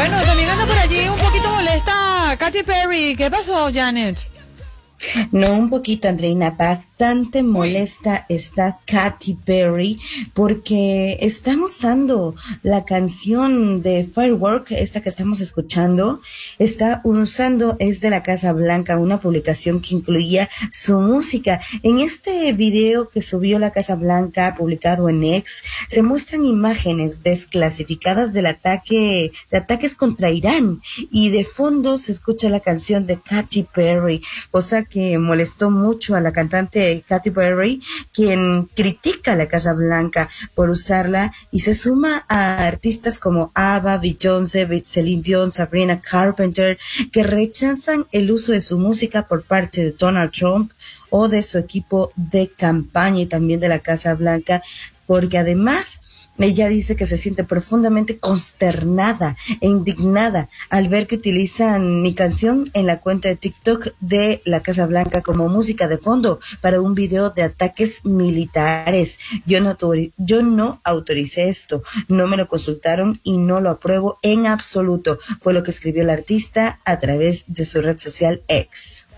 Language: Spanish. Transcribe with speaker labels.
Speaker 1: Bueno, también anda por allí un poquito molesta Katy Perry. ¿Qué pasó, Janet?
Speaker 2: No, un poquito, Andreina, bastante molesta está Katy Perry porque están usando la canción de Firework, esta que estamos escuchando, está usando, es de la Casa Blanca, una publicación que incluía su música. En este video que subió la Casa Blanca, publicado en X, se muestran imágenes desclasificadas de ataques contra Irán, y de fondo se escucha la canción de Katy Perry, cosa que molestó mucho a la cantante Katy Perry, quien critica a la Casa Blanca por usarla, y se suma a artistas como ABBA, Beyoncé, Celine Dion, Sabrina Carpenter, que rechazan el uso de su música por parte de Donald Trump o de su equipo de campaña y también de la Casa Blanca, porque además ella dice que se siente profundamente consternada e indignada al ver que utilizan mi canción en la cuenta de TikTok de la Casa Blanca como música de fondo para un video de ataques militares. Yo no autoricé esto, no me lo consultaron y no lo apruebo en absoluto, fue lo que escribió la artista a través de su red social X.